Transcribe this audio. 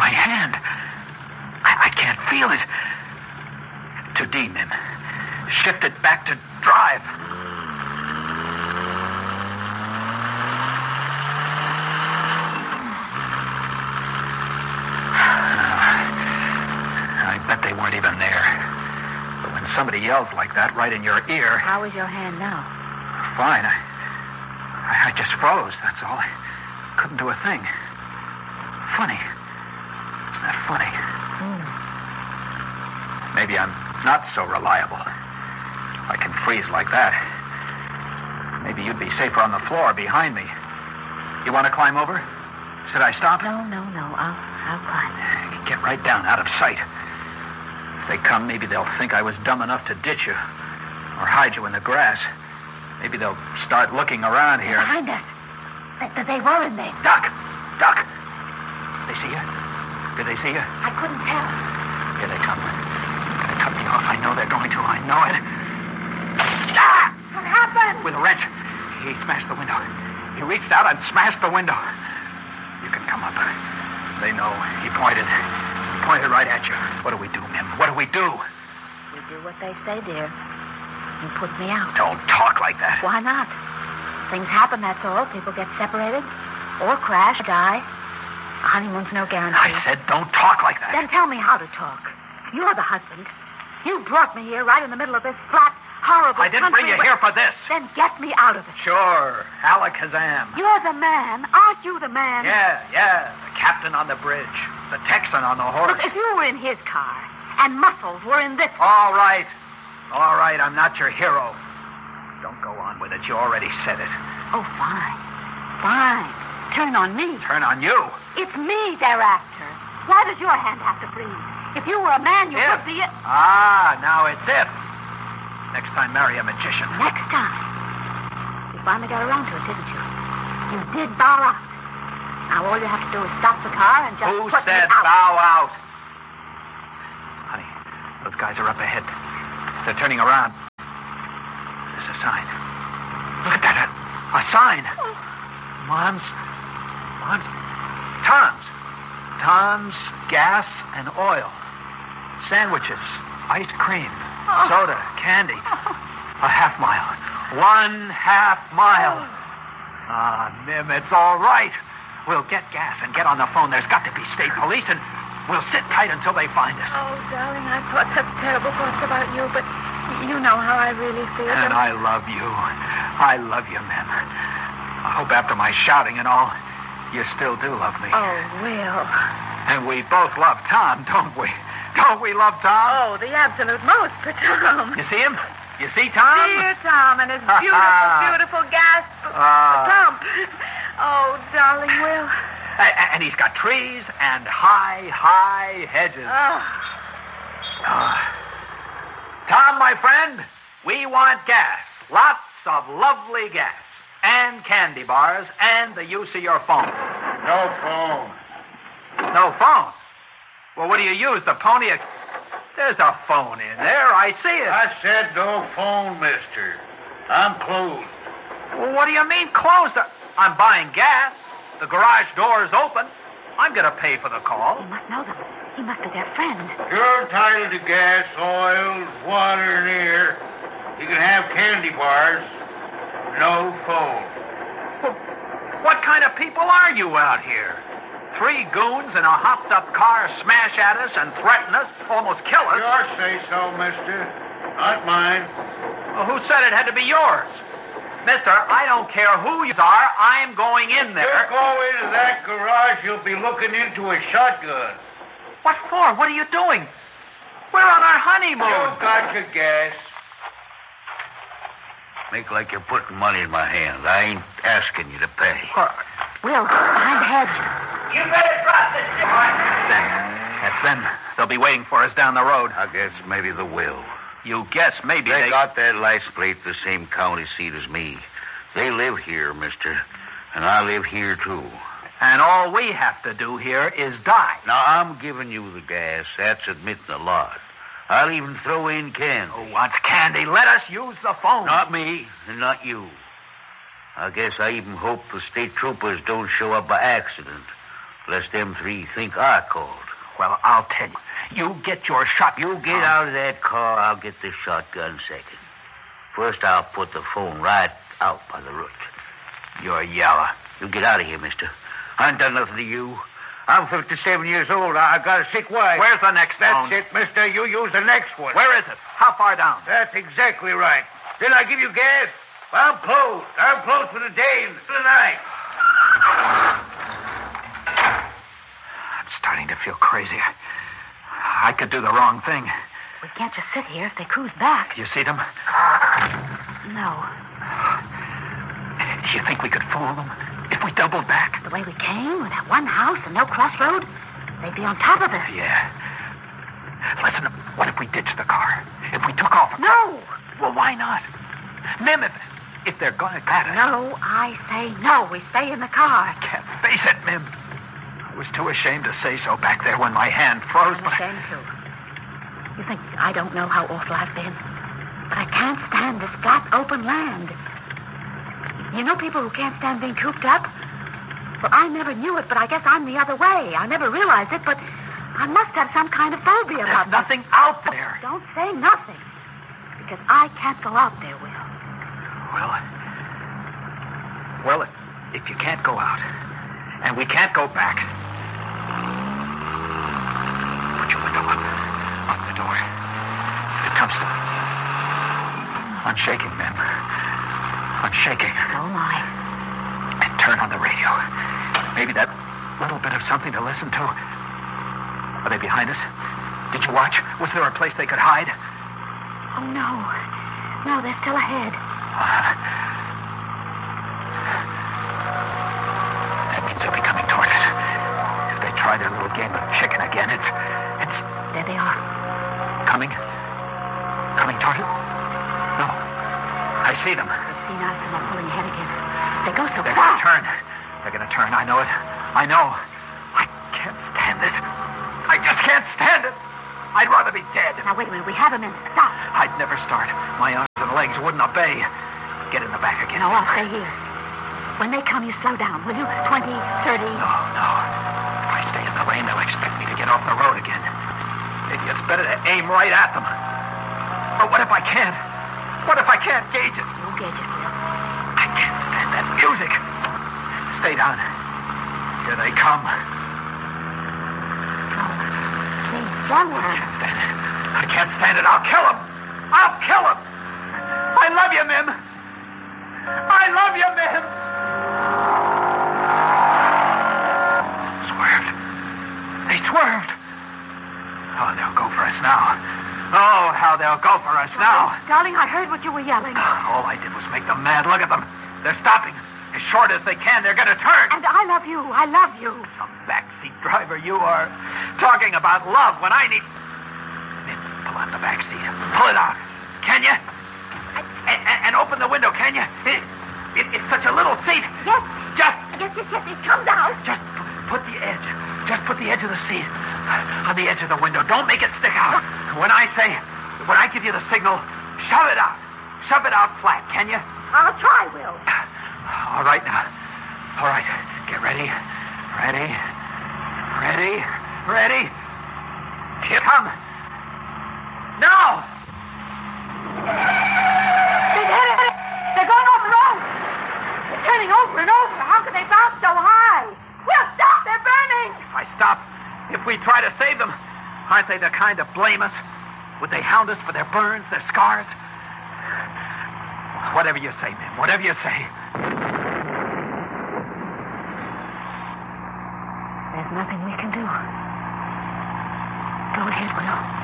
my hand. I can't feel it. To D, Mim. Shift it back to drive. I bet they weren't even there. But when somebody yells like that right in your ear... How is your hand now? Fine. I just froze, that's all. I couldn't do a thing. Funny. Isn't that funny? Maybe I'm not so reliable. I can freeze like that. Maybe you'd be safer on the floor behind me. You want to climb over? Should I stop? No. I'll climb. Get right down, out of sight. If they come, maybe they'll think I was dumb enough to ditch you. Or hide you in the grass. Maybe they'll start looking around here. Behind us. They were in there. Duck! They see you? Did they see you? I couldn't tell. Here they come. They're going to cut me off. I know they're going to. I know it. Ah! What happened? With a wrench. He smashed the window. He reached out and smashed the window. You can come up. They know. He pointed right at you. What do we do, Mim? What do we do? We do what they say, dear. You put me out. Don't talk like that. Why not? Things happen, that's all. People get separated. Or crash, die. A honeymoon's no guarantee. I said don't talk like that. Then tell me how to talk. You're the husband. You brought me here right in the middle of this flat, horrible I didn't bring you here for this. Then get me out of it. Sure. Alakazam. You're the man. Aren't you the man? Yeah. The captain on the bridge. The Texan on the horse. Look, if you were in his car and Muscles were in this... All right. I'm not your hero. Don't go on with it. You already said it. Oh, fine. Turn on me. Turn on you? It's me they're after. Why does your hand have to freeze? If you were a man, you would be it. Now it's if. Next time, marry a magician. Next time. You finally got around to it, didn't you? You did bow out. Now all you have to do is stop the car and just Who put said me out. bow out? Honey, those guys are up ahead. They're turning around. There's a sign. Look at that. A sign. Tom's gas and oil. Sandwiches. Ice cream. Soda. Candy. A half mile. 1/2 mile. Mim, it's all right. We'll get gas and get on the phone. There's got to be state police, and we'll sit tight until they find us. Oh, darling, I thought such terrible thoughts about you, but you know how I really feel. And I love you. I love you, Mim. I hope after my shouting and all, you still do love me. Oh, Will. And we both love Tom, don't we? Don't we love Tom? Oh, the absolute most for Tom. You see him? You see Tom? Dear Tom and his beautiful gas pump. Oh, darling Will. And he's got trees and high hedges. Tom, my friend, we want gas. Lots of lovely gas. And candy bars and the use of your phone. No phone. No phone? Well, what do you use, the pony? There's a phone in there. I see it. I said no phone, mister. I'm closed. Well, what do you mean closed? I'm buying gas. The garage door is open. I'm going to pay for the call. He must know them. He must be their friend. You're entitled to gas, oil, water, and air. You can have candy bars. No phone. Well, what kind of people are you out here? 3 goons in a hopped-up car smash at us and threaten us, almost kill us. Your say-so, mister. Not mine. Well, who said it had to be yours? Mister, I don't care who you are. I'm going in there. You go into that garage, you'll be looking into a shotgun. What for? What are you doing? We're on our honeymoon. You got your gas. Make like you're putting money in my hands. I ain't asking you to pay. Will, behind the hedge. You better drop this. That's them. They'll be waiting for us down the road. I guess maybe they will. You guess maybe They got that license plate the same county seat as me. They live here, mister. And I live here, too. And all we have to do here is die. Now, I'm giving you the gas. That's admitting a lot. I'll even throw in candy. Who wants candy? Let us use the phone. Not me, and not you. I guess I even hope the state troopers don't show up by accident. lest them three think I called. Well, I'll tell you. You get your shot. You get out of that car, I'll get the shotgun second. First, I'll put the phone right out by the root. You're yaller. You get out of here, mister. I ain't done nothing to you. I'm 57 years old. I've got a sick wife. Where's the next phone? That's it, mister. You use the next one. Where is it? How far down? That's exactly right. Did I give you gas? I'm closed. I'm closed for the day and for the night. I'm starting to feel crazy. I could do the wrong thing. We can't just sit here if they cruise back. You see them? No. You think we could fool them if we doubled back? The way we came, with that one house and no crossroad, they'd be on top of us. Yeah. Listen, what if we ditched the car? If we took off? No! Well, why not? Mim, if they're going to get us. No, I say no. We stay in the car. I can't face it, Mim. I was too ashamed to say so back there when my hand froze. I'm ashamed, too. You think I don't know how awful I've been? But I can't stand this flat, open land. You know people who can't stand being cooped up? Well, I never knew it, but I guess I'm the other way. I never realized it, but I must have some kind of phobia about There's nothing out there. Don't say nothing, because I can't go out there, Will. Well, if you can't go out, and we can't go back, put your window up. Lock the door. If it comes to... I'm shaking, Mem. I'm shaking. Oh, my. And turn on the radio. Maybe that little bit of something to listen to. Are they behind us? Did you watch? Was there a place they could hide? Oh, no. No, they're still ahead. That means they'll be coming toward us. If they try their little game of chicken again, it's... There they are. Coming? Coming toward us? No. I see them. They've seen us and they're pulling ahead again. They go so They're fast. going to turn. They're going to turn. I know it. I know. I can't stand this. I just can't stand it. I'd rather be dead. Now, wait a minute. We have a minute. Stop. I'd never start. My arms and legs wouldn't obey. Get in the back again. No, I'll stay here. When they come, you slow down, will you? 20, 30. No. If I stay in the lane, they'll expect me to get off the road again. Maybe it's better to aim right at them. But what if I can't? What if I can't gauge it? No gauge it, Will. I can't stand that music. Stay down. Here they come. Please, slower. I can't stand it. I'll kill him. I'll kill him. I love you, Mim. I love you, Mim. Swerved. They swerved. Oh, they'll go for us now. Oh, how they'll go for us now. Darling, I heard what you were yelling. All I did was make them mad. Look at them. They're stopping. As short as they can, they're going to turn. And I love you. I love you. Some backseat driver you are. Talking about love when I need... Mim, pull out the backseat. Pull it out. Can you? And open the window, can you? It's such a little seat. Yes. Just... Yes. It comes out. Just put the edge. Just put the edge of the seat on the edge of the window. Don't make it stick out. When I give you the signal, shove it out. Shove it out flat, can you? I'll try, Will. All right, now. All right. Get ready. Ready. Here come. Now! They did it. They're going off the road. They're turning over and over. How can they bounce so high? Will, stop. They're burning. If I stop, if we try to save them, aren't they the kind to blame us? Would they hound us for their burns, their scars? Whatever you say, Mim. Whatever you say. There's nothing we can do. Go ahead, Will.